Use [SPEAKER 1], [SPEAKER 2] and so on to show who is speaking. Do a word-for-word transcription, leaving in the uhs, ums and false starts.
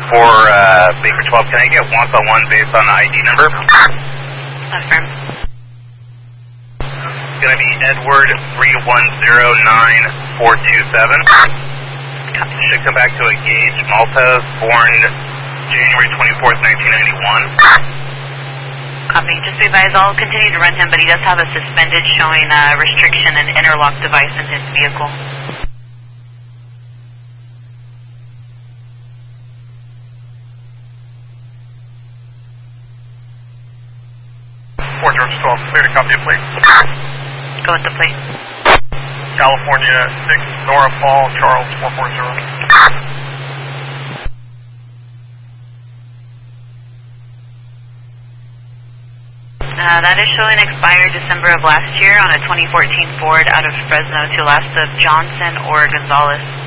[SPEAKER 1] for uh, Baker twelve. Can I get one-on-one based on the I D number?
[SPEAKER 2] Affirm.
[SPEAKER 1] It's going to be Edward three one zero nine four two seven. Should come back to a Gage Malta, born January twenty-fourth, nineteen ninety-one.
[SPEAKER 2] Copy. Just be advised, I'll continue to run him, but he does have a suspended showing a restriction and interlock device in his vehicle.
[SPEAKER 3] four George twelve, clear to copy a plate.
[SPEAKER 2] Go with the plate.
[SPEAKER 3] California six, Nora Paul, Charles four four zero.
[SPEAKER 2] Uh, that is showing expired December of last year on a twenty fourteen Ford out of Fresno to last of Johnson or Gonzalez.